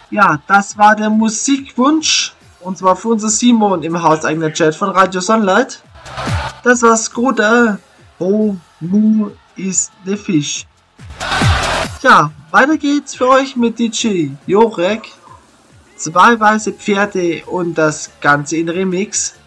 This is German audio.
Ja, das war der Musikwunsch. Und zwar für unser Simon im hauseigenen Chat von Radio Sunlight. Das war's Gute. Oh, Mu ist der Fisch. Tja, weiter geht's für euch mit DJ Jorek. Zwei weiße Pferde und das Ganze in Remix.